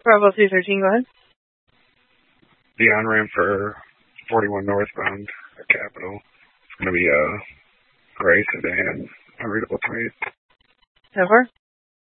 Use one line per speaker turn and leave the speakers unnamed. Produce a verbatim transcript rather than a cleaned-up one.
Bravo three thirteen, go ahead.
The on-ramp for forty-one northbound at Capitol. It's going to be a gray sedan, unreadable plate.
So far?